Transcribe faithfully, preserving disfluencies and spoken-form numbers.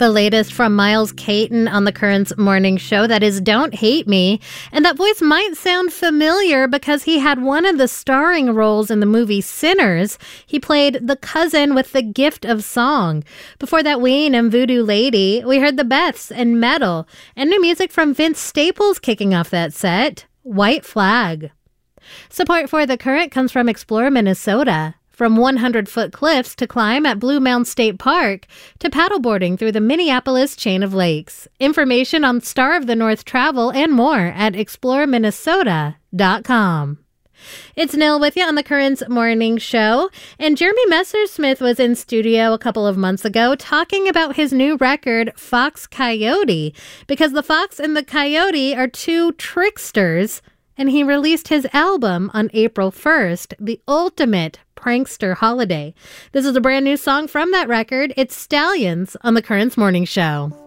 The latest from Miles Caton on the Currents morning show, that is Don't Hate Me. And that voice might sound familiar because he had one of the starring roles in the movie Sinners. He played the cousin with the gift of song. Before that, Ween and Voodoo Lady. We heard the Beths and Metal. And new music from Vince Staples kicking off that set, White Flag. Support for The Current comes from Explore Minnesota. From hundred-foot cliffs to climb at Blue Mound State Park to paddleboarding through the Minneapolis chain of lakes. Information on Star of the North travel and more at explore minnesota dot com. It's Nil with you on the Currents Morning Show. And Jeremy Messersmith was in studio a couple of months ago talking about his new record, Fox Coyote, because the fox and the coyote are two tricksters. And he released his album on April first, the ultimate prankster holiday. This is a brand new song from that record. It's Stallions on the Currents Morning Show.